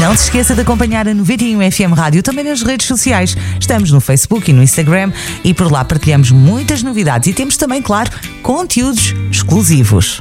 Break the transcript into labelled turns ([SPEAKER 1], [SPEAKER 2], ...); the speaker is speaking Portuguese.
[SPEAKER 1] Não se esqueça de acompanhar a 91 FM Rádio também nas redes sociais. Estamos no Facebook e no Instagram e por lá partilhamos muitas novidades e temos também, claro, conteúdos exclusivos.